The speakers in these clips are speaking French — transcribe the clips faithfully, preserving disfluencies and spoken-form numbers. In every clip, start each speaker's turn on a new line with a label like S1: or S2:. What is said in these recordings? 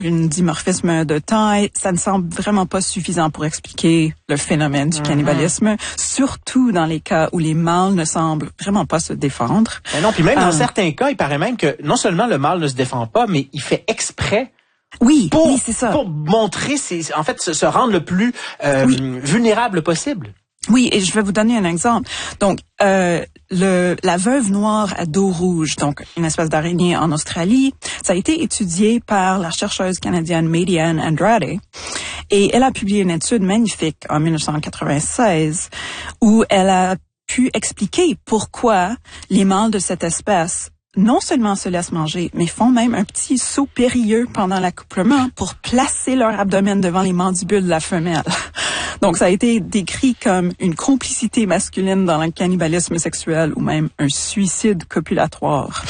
S1: une dimorphisme de taille, ça ne semble vraiment pas suffisant pour expliquer le phénomène du cannibalisme, mm-hmm. surtout dans les cas où les mâles ne semblent vraiment pas se défendre.
S2: Mais non, puis même
S1: euh,
S2: dans certains cas, il paraît même que non seulement le mâle ne se défend pas, mais il fait exprès.
S1: Oui,
S2: pour,
S1: oui, c'est ça.
S2: Pour montrer, ses, en fait, se, se rendre le plus euh, oui. vulnérable possible.
S1: Oui, et je vais vous donner un exemple. Donc, euh, le, la veuve noire à dos rouge, donc une espèce d'araignée en Australie, ça a été étudié par la chercheuse canadienne Mady-Ann Andrade, et elle a publié une étude magnifique en dix-neuf cent quatre-vingt-seize où elle a pu expliquer pourquoi les mâles de cette espèce non seulement se laissent manger, mais font même un petit saut périlleux pendant l'accouplement pour placer leur abdomen devant les mandibules de la femelle. Donc, ça a été décrit comme une complicité masculine dans le cannibalisme sexuel ou même un suicide copulatoire.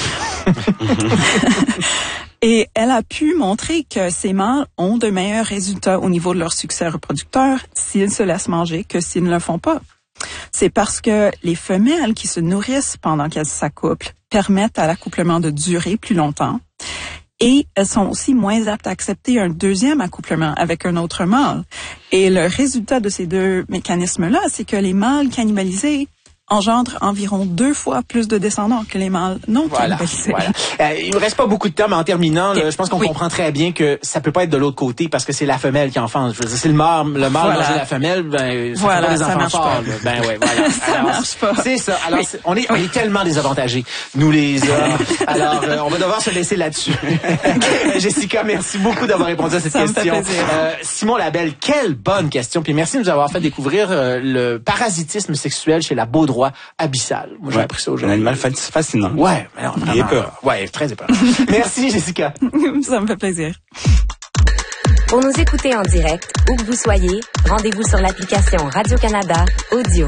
S1: Et elle a pu montrer que ces mâles ont de meilleurs résultats au niveau de leur succès reproducteur s'ils se laissent manger que s'ils ne le font pas. C'est parce que les femelles qui se nourrissent pendant qu'elles s'accouplent permettent à l'accouplement de durer plus longtemps et elles sont aussi moins aptes à accepter un deuxième accouplement avec un autre mâle. Et le résultat de ces deux mécanismes-là, c'est que les mâles cannibalisés engendre environ deux fois plus de descendants que les mâles non
S2: voilà,
S1: cannibalisés.
S2: Voilà. Euh, il ne reste pas beaucoup de temps, mais en terminant,
S1: okay.
S2: là, je pense qu'on
S1: oui.
S2: comprend très bien que ça peut pas être de l'autre côté parce que c'est la femelle qui enfante. Je veux dire, si le mâle, le mâle
S1: voilà.
S2: mangeait la femelle, ben ça
S1: voilà,
S2: fait pas des
S1: ça
S2: enfants forts. Ben ouais, voilà.
S1: ça
S2: Alors,
S1: marche pas.
S2: C'est ça. Alors
S1: oui.
S2: c'est, on est on est tellement désavantagés, nous les hommes. Alors euh, on va devoir se laisser là-dessus. Jessica, merci beaucoup d'avoir répondu à cette
S1: ça
S2: question.
S1: Me fait plaisir.
S2: Euh, Simon Labelle, quelle bonne question. Puis merci de nous avoir fait découvrir euh, le parasitisme sexuel chez la baudroie abyssale. Moi, j'ai
S3: ouais.
S2: appris ça aujourd'hui.
S3: Un animal fascinant.
S2: Ouais, mais non, vraiment.
S3: Il est peur.
S2: Ouais, très épeur. Merci, Jessica.
S1: Ça me fait plaisir.
S4: Pour nous écouter en direct, où que vous soyez, rendez-vous sur l'application Radio-Canada Audio.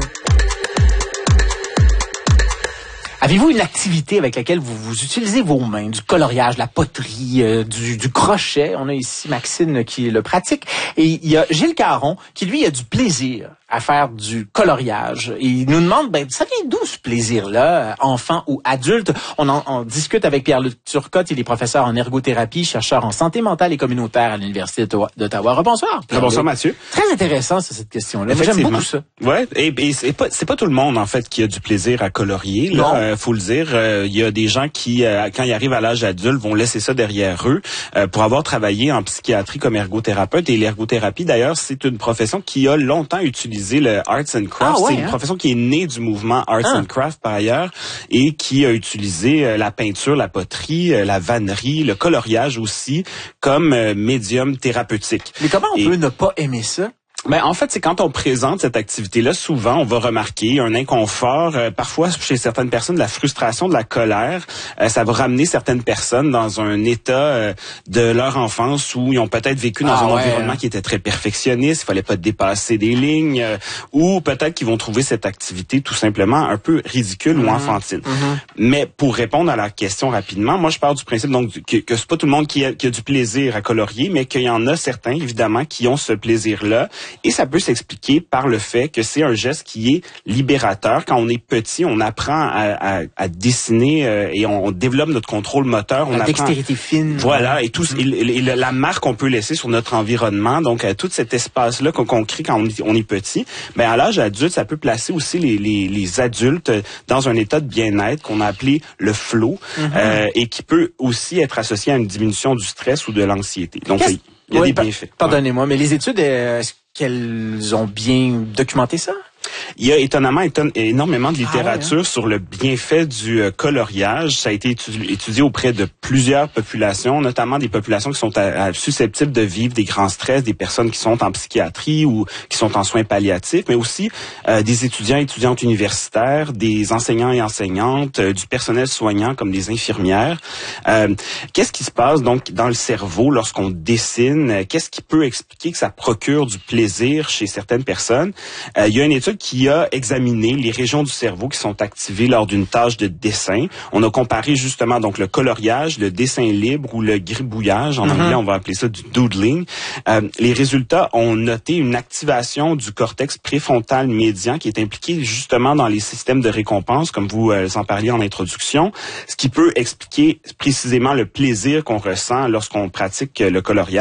S2: Avez-vous une activité avec laquelle vous, vous utilisez vos mains, du coloriage, la poterie, euh, du, du crochet? On a ici Maxine qui le pratique. Et il y a Gilles Caron qui, lui, a du plaisir à faire du coloriage. Et il nous demande, ben, ça vient d'où ce plaisir-là, enfant ou adulte? On en on discute avec Pierre-Luc Turcotte, il est professeur en ergothérapie, chercheur en santé mentale et communautaire à l'Université d'Ottawa. Bonsoir.
S3: Bonsoir, Mathieu.
S2: Très intéressant, ça, cette question-là. Moi, j'aime beaucoup ça.
S3: Ouais, et, et c'est pas, c'est pas tout le monde, en fait, qui a du plaisir à colorier. Là, euh, faut le dire. Il euh, y a des gens qui, euh, quand ils arrivent à l'âge adulte, vont laisser ça derrière eux euh, pour avoir travaillé en psychiatrie comme ergothérapeute. Et l'ergothérapie, d'ailleurs, c'est une profession qui a longtemps utilisé le Arts and Crafts. Ah ouais, c'est une hein? profession qui est née du mouvement Arts ah. and Crafts par ailleurs et qui a utilisé euh, la peinture, la poterie, euh, la vannerie, le coloriage aussi comme euh, médium thérapeutique.
S2: Mais comment on
S3: et,
S2: peut ne pas aimer ça?
S3: Ben, en fait, c'est quand on présente cette activité-là, souvent, on va remarquer un inconfort, euh, parfois chez certaines personnes, de la frustration, de la colère. Euh, ça va ramener certaines personnes dans un état euh, de leur enfance où ils ont peut-être vécu dans ah, un ouais, environnement hein. qui était très perfectionniste, il fallait pas dépasser des lignes, euh, ou peut-être qu'ils vont trouver cette activité tout simplement un peu ridicule mmh. ou enfantine. Mmh. Mais pour répondre à la question rapidement, moi, je pars du principe donc que, que c'est pas tout le monde qui a, qui a du plaisir à colorier, mais qu'il y en a certains, évidemment, qui ont ce plaisir-là. Et ça peut s'expliquer par le fait que c'est un geste qui est libérateur. Quand on est petit, on apprend à, à, à dessiner euh, et on, on développe notre contrôle moteur. On
S2: la
S3: apprend,
S2: dextérité fine.
S3: Voilà, et tout mm-hmm. et, et la marque qu'on peut laisser sur notre environnement. Donc, euh, tout cet espace-là qu'on, qu'on crée quand on, on est petit. Ben à l'âge adulte, ça peut placer aussi les, les, les adultes dans un état de bien-être qu'on a appelé le flow mm-hmm. euh, et qui peut aussi être associé à une diminution du stress ou de l'anxiété. Donc, il y a
S2: oui,
S3: des bienfaits.
S2: Pardonnez-moi, ouais. mais les études, est-ce qu'elles ont bien documenté ça?
S3: Il y a étonnamment éton- énormément de littérature ah ouais, hein? sur le bienfait du euh, coloriage. Ça a été étudié, étudié auprès de plusieurs populations, notamment des populations qui sont à, à, susceptibles de vivre des grands stress, des personnes qui sont en psychiatrie ou qui sont en soins palliatifs, mais aussi euh, des étudiants et étudiantes universitaires, des enseignants et enseignantes, euh, du personnel soignant comme des infirmières. Euh, qu'est-ce qui se passe donc dans le cerveau lorsqu'on dessine? Qu'est-ce qui peut expliquer que ça procure du plaisir chez certaines personnes? Euh, il y a une étude qui a examiné les régions du cerveau qui sont activées lors d'une tâche de dessin. On a comparé justement donc le coloriage, le dessin libre ou le gribouillage. En mm-hmm. anglais, on va appeler ça du doodling. Euh, les résultats ont noté une activation du cortex préfrontal médian qui est impliqué justement dans les systèmes de récompense, comme vous euh, en parliez en introduction, ce qui peut expliquer précisément le plaisir qu'on ressent lorsqu'on pratique le coloriage.